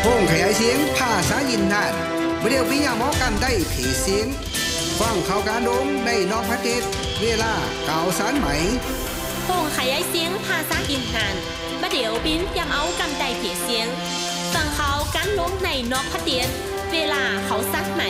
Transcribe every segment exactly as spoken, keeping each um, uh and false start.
พงขยายเสียงภาษายินนานไม่เดียวพิญญาหมอกันได้ผีเสียงฟังข่าวการลงในนอกประเทศเวลาเก่าสารไหมพงขยายเสียงภาษายินนานไม่เดียวบินยำเอากันได้ผีเสียงฟังข่าวการลงในนอกประเทศเวลาเขาซักไหม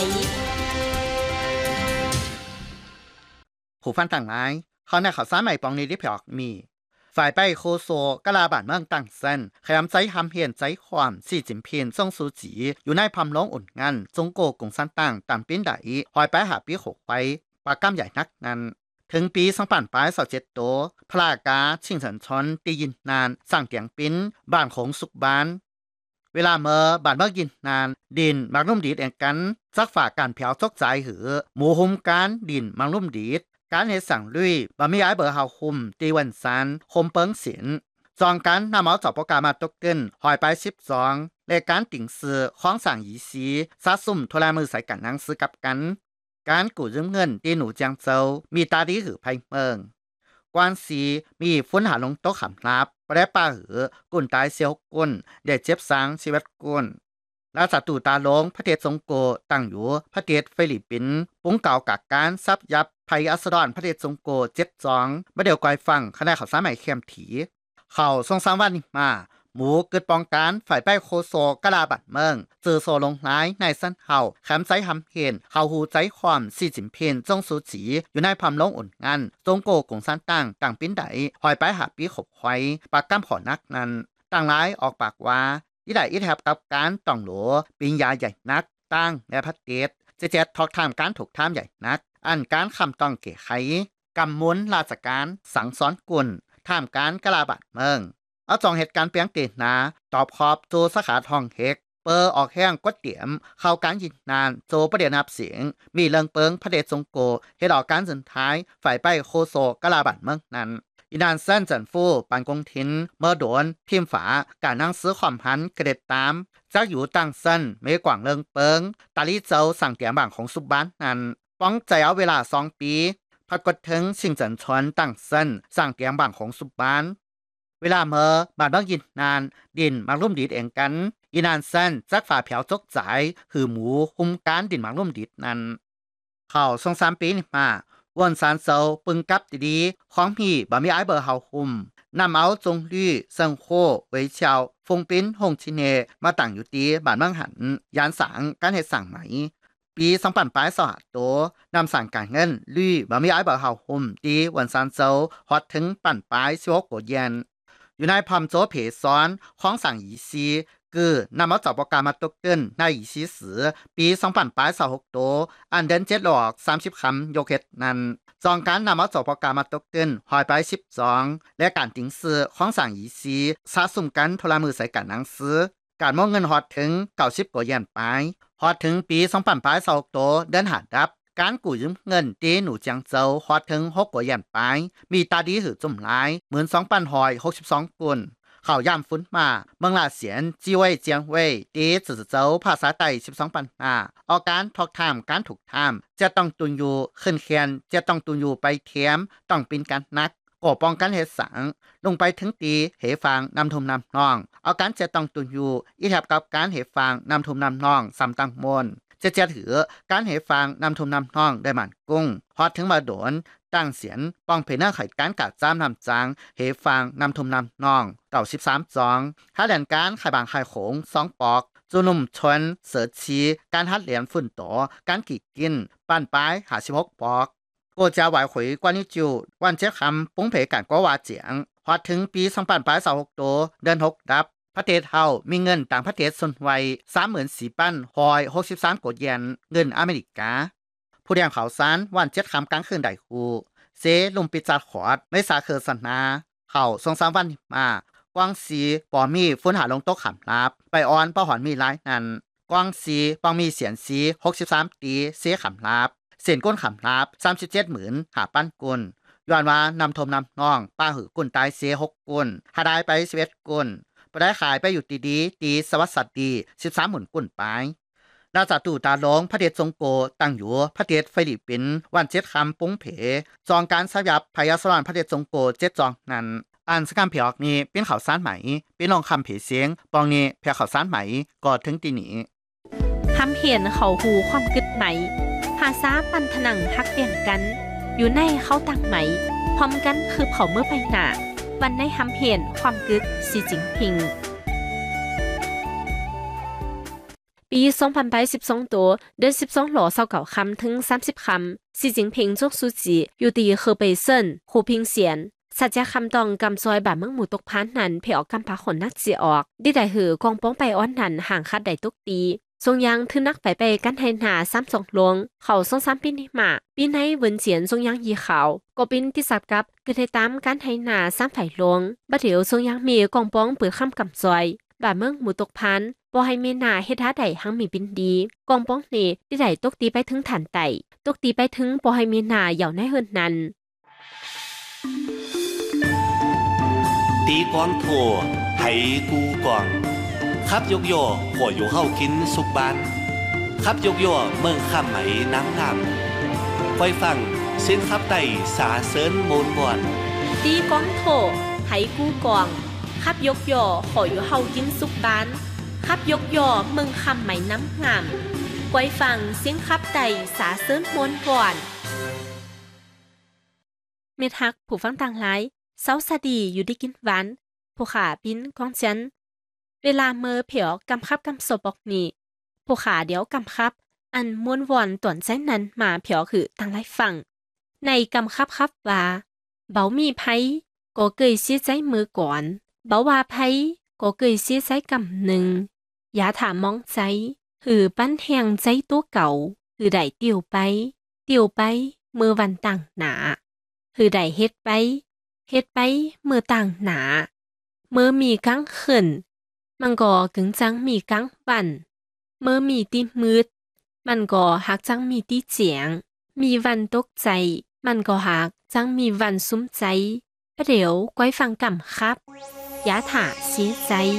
ผู้ฟังต่างหลายเขาในข่าวสารใหม่ปองนี้ได้เผยมีฝ่ายไปโคโซกะลาบานเมืองตั้งเซินขยำใจทำเพียนใจความสีจิมเพียนซ่งสูจีอยู่ในพำล้องอุ่นงันจงโกกงสันตั้งตามปิ้นไดหอยไปหาปีหกไปปากก้ามใหญ่นักนั้นถึงปีสองพันปลายสองเจ็ดโตพลากาชิงสันชนตียินนานสั่งเตียงปิ้นบ้านของสุกบ้านเวลาเมื่อบานเมื่อยินนานดินมักลุ่มดีดเองกันซักฝากการเผาจกใจหือหมู่หุมการดินมักลุ่มดีดการเฮ็ดสั่งลุยบ่มีอ้ายเบอร์เฮาคุมตีวันซันคมเปิงเสียนจองกันนำเอาจอบโปรแกรมมาตกเกินหอยไปสิบสองและการติ่งซื้อของสั่งยีสีซาซุ่มโทรมือใส่กันนังซื้อกับกันการกู้ยืมเงินที่หนูจางเซามีตาดีหือไพเมืองกวนสีมีฝนหาลงโต๊ะขำรับบ่ได้ป้าหือกุ่นตายเสียวกุ่นได้เจ็บสางชีวิตกุ่นราชตูตาลงประเทศสงโกตั้งอยู่ประเทศฟิลิปปินส์ปุ้งเก่ากักการซับยับภัยอัสดรประเทศสงโกเจ็ดสองบ่เดียวกอยฟังคณะข่าวสารใหม่เข้มถีเขาส่งสามวันนี้มาหมูเกิดปองการฝ่ายใป้โคโซกะลาบัดเมืองเจอโซลงร้ายในสั้นเฮาแคมใจหำเห็นเขาหูใจความสีจิมเพนจงสูจีอยู่ในพำลงอุ่นงานจงโกกงสันตั้งต่างปิ้นไดหอยไปหาปีขบไว้ปากก้ามขอนักนั้นต่างร้ายออกปากว่าที่ได้อีแทบกับการต้องหลวปิญญาใหญ่นักตั้งและพัดเดชเจเจ็ดทอกทามการถูกทามใหญ่นักอันการคำต้องเก๋ไขกำมุนราชการสั่งสอนกุลท่ามการกะลาบาดเมืองเอาจองเหตุการณ์เปียงเตนาตอบขอบโจสาขาทองเฮกเปอร์ออกแห้งกดเตียมเข้าการยินนานโจประเดียนับเสียงมีเลิงเปิงพระเดชทรงโกเฮ็ดออกการสุดท้ายฝ่ายไปโคโซกะลาบาดเมืองนั้นอีนานเส้นจันฟูปันกงทินเมื่อโดนพิมฝาการนั่งซื้อความพันกระเด็ดตามจากอยู่ตั้งเส้นเมกว่างเลิงเปิงตาลีเจ้าสั่งเตียมบางของสุบ้านนั้นป้องใจเอาเวลาสองปีพัดกดถึงชิงจันชวนตั้งเส้นสั่งเตียมบางของสุบ้านเวลาเมื่อบานบางยินนานดินมาร่วมดีดเองกันอีนานเส้นจักฝ่าเผาจกจ่ายคือหมูคุมการดินมาร่วมดีดนั้นเขาสองสามปีนี่มาวันสารเซาปึงกับดีๆของพี่บ่มีอ้ายเบอร์เฮาคุมนำเอาจงลี่เซิงโคเวยเชียวฟงปิ้นฮงชิเนมาตั้งอยู่ตีบ้านเมืองหันยานสังการเฮ็ดสั่งไหมปีสองพันปลายสหัสโตนำสั่งการเงินลี่บ่มีอ้ายเบอร์เฮาคุมตีวันสารเซาฮอดถึงปั่นปลายสิบหกโกเยนอยู่ในพำโจเพซ้อนของสั่งอีซีคือนำเอาจอบโปรแกรมมาตกเกินในอีซีสือปีสองพันปลายสิบหกโตอันเดินเจ็ดหลอกสามสิบคำยกเฮ็ดนั้นจองการนำเอาจอบโปรแกรมมาตกเกินหอยไปสิบสองและการติงซื้อของสั่งอีซีสะสมกันโทรมือใส่กันหนังซื้อการมองเงินฮอดถึงเก้าสิบกว่าเยนไปฮอดถึงปีสองพันปลายสิบหกโตเดินหาดับการกู้ยืมเงินตีหนูเจียงเจ้าฮอดถึงหกกว่าเยนไปมีตาดีหือจุ่มหลายหนึ่งหมื่นสองพันหอยหกสิบสองกุลเขาย่ำฟุ้นมาเมืองลาเสียนจีเว่ยเจียงเว่ยตีจื่อเจ้าภาษาไต้สิบสองปัญหาออกการทอกทามการถูกทามจะต้องตุนอยู่ขึ้นเคียนจะต้องตุนอยู่ไปเทียมต้องเป็นการนักก่อป้องกันเหตุสังลงไปถึงตีเหฟังนำทุมนำนองเอาการจะต้องตุนอยู่อีแทบกับการเหฟังนำทุมนำนองสำตังมนจะเจถือการเหฟังนำทุมนำนองได้หมันกุ้งฮอดถึงมาโดนตั้งเสียนป้องเพน่าไข่การกาดจ้ามนำจางเหฟังนำทุมนำนองเต่าสิบสามจองถ้าแดนการไข่บางไข่โขงสองปอกจุนุ่มชนเสือชีการฮัดเหรียญฝุ่นโตการกีกินปั้นปลายหาสิบหกปอกโกจาไหวหวยกว่านิจูวันเจ้าคำปุ้งเพกันก็ว่าเจียงพอถึงปีสองพันปลายสองหกโตเดินหกดับประเทศเฮามีเงินต่างประเทศส่วนไว้สามหมื่นสี่พันหอยหกสิบสามโกดเยนเงินอเมริกาผู้เรียงข่าวสารวันเจ็ดคำกลางคืนได้คูเซลุมปิจัดขอดไม่สาเคอสันนาเข่าสองสามวันมากวางสีปอมีฝนหาลงโต๊ะขำรับไปออนป้าหอนมีหลายนั้นกวางสีปองมีเสียนสีหกสิบสามตีเสขำรับเสียนก้นขำรับสามสิบเจ็ดหมื่นหาปั้นกุลย้อนว่านำทมนำน้องป้าหือกุลตายเสียหกกุลหาได้ไปสิบเอ็ดกุลไปได้ขายไปอยู่ตีดีตีสวัสดิ์ดีสิบสามหมื่นกุลไปราชตู่ตาลงพระเดชทรงโกตั้งอยู่พระเดชฟิลิปปินส์วันเจ็ดคำปุ้งเพจองการสยับพยาสวรรค์พระเดชทรงโกเจ็ดจองนั้นอ่านสกัมเพียกนี้เป็นข่าวสารไหมเป็นลองคำเพียเสียงปองนี้เพียข่าวสารไหมก็ถึงตีนี้ทำเห็นเขาหูความกึดไหมภาษาปันถนังฮักเรียงกันอยู่ในเขาต่างไหมพร้อมกันคือเผาเมื่อไปหนาวันในทำเห็นความกึดสีจิงพิงปีสองพันสิบสองตัวเดือนสิบสองหล่อเศร้าเก่าคำถึงสามสิบคำสีจิงพิงจกสุจีอยู่ตีเคอเปเซินหูพิงเสียนสัจจะคำตองกำซอยแบบเมืองหมู่ตกพานนั้นเพียออกกำพาขนนักเสียออกดิได้หือกองป้องไปอ้อนนันห่างคัดได้ตุกตีทรงยังทึนักไปไปกันให้หนาซ้ำสองลวงเขาทรงซ้ำปีนี้มาปีในเวินเจียนทรงยังยีเขาก็เป็นที่สับกับเกิดตามกันให้หนาซ้ำไฝ่ลวงบัดเดี๋ยวทรงยังมีกองป้องเปิดข้ามกำซอยแบบเมืองหมู่ตกพันบ่ให้เมนาเฮ็ดหาได้หังมีบินดีกองป้องนี่ที่ได้ตกตีไปถึงฐานไต่ตกตีไปถึงบ่ให้เมนาเหย่าในเฮิรนนั้นตีกวางโถไหกูกวางขับยกย่อหัวอยู่เฮากินสุกบานขับยกย่อเมืองข้ามไหมน้ำงามไฟฟังเส้นขับไต่สาเซินโมนบอนตีกวางโถไหกูกวางขับยกย่อหัวอยู่เฮากินสุกบานขับยกย่อเมืองข้ามไหมน้ำงามไฟฟังเสียงขับไต่สาเซินโมนบอนเมทักผู้ฟังต่างหลายเซาซาดีอยู่ดีกินหวานผู้ขาปิ้นของฉันเวลาเมื่อเผียวกำคับกำศพบอกนี่ผู้ขาเดี๋ยวกำคับอันม้วนวอนต่วนใจนั้นมาเผียวคือต่างหลายฟังในกำคับครับว่าเบามีไผก็เกยเสียใจมือก่อนเบาว่าไผก็เกยเสียใจกำหนึ่งอย่าถามมองใจหือปั้นแหงใจตัวเก่าหือได้เตียวไปเตียวไปมือวันต่างหนาหือได้เฮ็ดไปเฮ็ดไปมือต่างหนาเมื่อมีกังขึ้นมันก็กึ่งจังมีกังบันเมื่อมีตีมืดมันก็หักจังมีตีเจียงมีวันตกใจมันก็หักจังมีวันซุ้มใจประเดี๋ยวก้อยฟังกำครับอย่าถาเสียใจ